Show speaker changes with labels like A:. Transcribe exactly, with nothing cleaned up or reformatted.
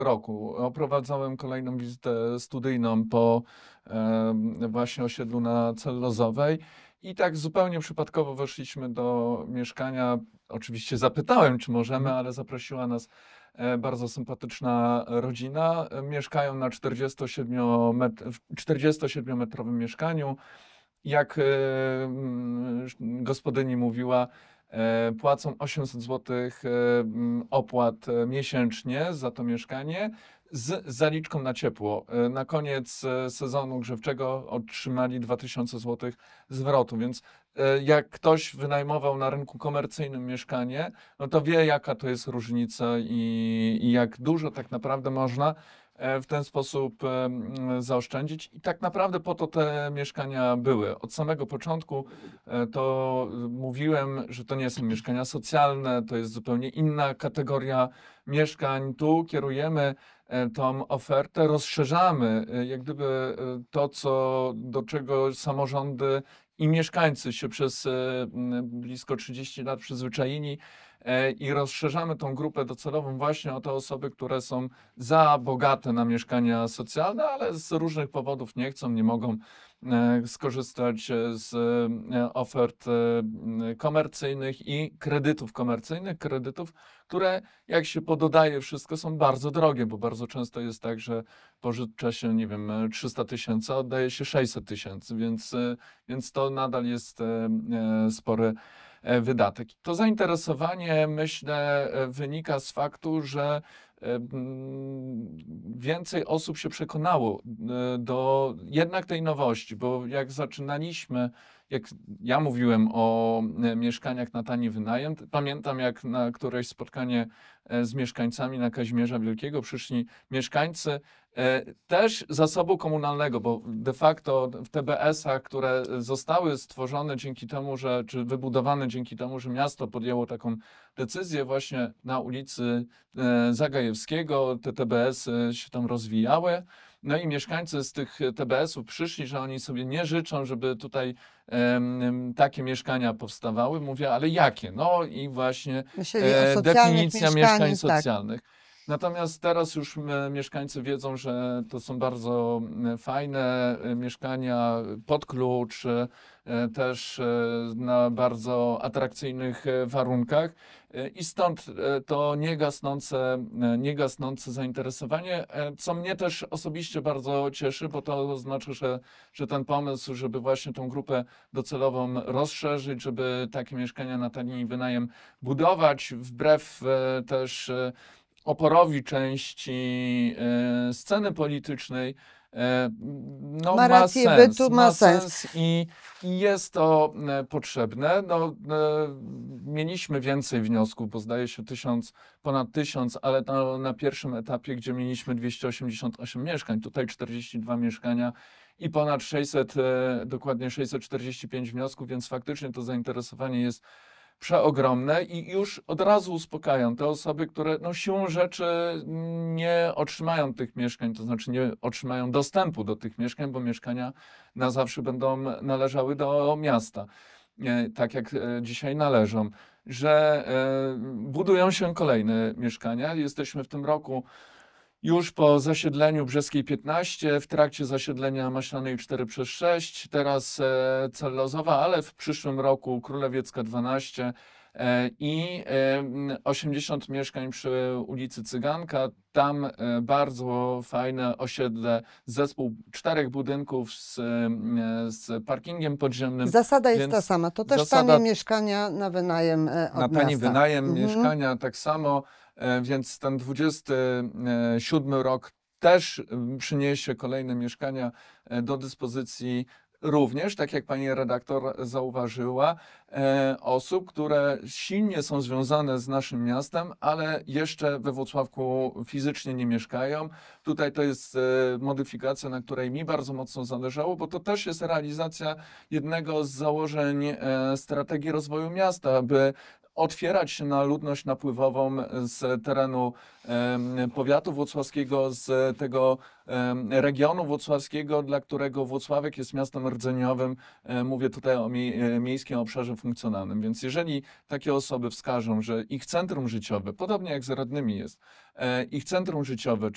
A: roku. Oprowadzałem kolejną wizytę studyjną po e, właśnie osiedlu na Cellozowej i tak zupełnie przypadkowo weszliśmy do mieszkania. Oczywiście zapytałem, czy możemy,
B: Mhm.
A: ale zaprosiła nas e, bardzo sympatyczna rodzina. E, Mieszkają na czterdziestosiedmiometrowym mieszkaniu. Jak e, mm, gospodyni mówiła, e, płacą osiemset złotych e, mm, opłat e, miesięcznie za to mieszkanie z zaliczką na ciepło. E, Na koniec e, sezonu grzewczego otrzymali dwa tysiące złotych zwrotu, więc e, jak ktoś wynajmował na rynku komercyjnym mieszkanie, no to wie, jaka to jest różnica i, i jak dużo tak naprawdę można e, w ten sposób e, m, zaoszczędzić. I tak naprawdę po to te mieszkania były. Od samego początku e, to y, mówiłem, że to nie są mieszkania socjalne, to jest zupełnie inna kategoria mieszkań. Tu kierujemy e, tą ofertę, rozszerzamy e, jak gdyby e, to, co, do czego samorządy i mieszkańcy się przez e, m, blisko trzydzieści lat przyzwyczaili e, i rozszerzamy tą grupę docelową właśnie o te osoby, które są za bogate na mieszkania socjalne, ale z różnych powodów nie chcą, nie mogą e, skorzystać e, z e, ofert e, m, komercyjnych i kredytów komercyjnych, kredytów, które jak się pododaje wszystko są bardzo drogie, bo bardzo często jest tak, że pożycza się, nie wiem, e, trzysta tysięcy, a oddaje się sześćset tysięcy, więc, e, więc to nadal jest e, e, spory e, wydatek. To zainteresowanie, myślę, e, wynika z faktu, że e, mm, więcej osób się przekonało e, do jednak tej nowości, bo jak zaczynaliśmy, jak ja mówiłem o e, mieszkaniach na tani wynajem, to pamiętam jak na któreś spotkanie e, z mieszkańcami na Kazimierza Wielkiego przyszli mieszkańcy e, też zasobu komunalnego, bo de facto w T B S-ach, które zostały stworzone dzięki temu, że, czy wybudowane dzięki temu, że miasto podjęło taką decyzję właśnie na ulicy e, Zagajewskiego, te T B S-y się tam rozwijały. No i mieszkańcy z tych T B S-ów przyszli, że oni sobie nie życzą, żeby tutaj em, takie mieszkania powstawały. Mówię, ale jakie? No i właśnie
B: Myśleli o
A: e,
B: socjalnych
A: definicja mieszkań
B: mieszkaniach, tak.
A: socjalnych. Natomiast teraz już m, mieszkańcy wiedzą, że to są bardzo m, fajne e, mieszkania pod klucz, e, też e, na bardzo atrakcyjnych e, warunkach. E, I stąd e, to niegasnące, e, niegasnące zainteresowanie, e, co mnie też osobiście bardzo cieszy, bo to oznacza, że, że ten pomysł, żeby właśnie tą grupę docelową rozszerzyć, żeby takie mieszkania na tani wynajem budować, wbrew e, też e, oporowi części e, sceny politycznej, e, no
B: Ma
A: ma
B: rację
A: sens,
B: bytu, ma
A: ma
B: sens.
A: sens i, i jest to e, potrzebne. No, e, mieliśmy więcej wniosków, bo zdaje się tysiąc, ponad tysiąc, ale na, na pierwszym etapie, gdzie mieliśmy dwieście osiemdziesiąt osiem mieszkań, tutaj czterdzieści dwa mieszkania i ponad sześćset, e, dokładnie sześćset czterdzieści pięć wniosków, więc faktycznie to zainteresowanie jest przeogromne i już od razu uspokajam te osoby, które no, siłą rzeczy nie otrzymają tych mieszkań, to znaczy nie otrzymają dostępu do tych mieszkań, bo mieszkania na zawsze będą należały do miasta, e, tak jak e, dzisiaj należą, że e, budują się kolejne mieszkania. Jesteśmy w tym roku już po zasiedleniu Brzeskiej piętnaście, w trakcie zasiedlenia Maślanej cztery przez sześć, teraz e, Cellozowa, ale w przyszłym roku Królewiecka dwanaście e, i e, m, osiemdziesiąt mieszkań przy ulicy Cyganka. Tam e, bardzo fajne osiedle, zespół czterech budynków z, e, z parkingiem podziemnym.
B: Zasada jest ta
A: Więc
B: sama. To też
A: zasada
B: tanie mieszkania na wynajem e,
A: na
B: od
A: tani
B: miasta.
A: wynajem
B: Mhm.
A: mieszkania tak samo, e, więc ten dwudziesty siódmy rok też m, przyniesie kolejne mieszkania e, do dyspozycji również, tak jak pani redaktor zauważyła, e, osób, które silnie są związane z naszym miastem, ale jeszcze we Włocławku fizycznie nie mieszkają. Tutaj to jest e, modyfikacja, na której mi bardzo mocno zależało, bo to też jest realizacja jednego z założeń e, strategii rozwoju miasta, aby otwierać się na ludność napływową z terenu em, powiatu włocławskiego, z tego em, regionu włocławskiego, dla którego Włocławek jest miastem rdzeniowym. E, Mówię tutaj o mie- e, miejskim obszarze funkcjonalnym. Więc jeżeli takie osoby wskażą, że ich centrum życiowe, podobnie jak z radnymi jest, e, ich centrum życiowe,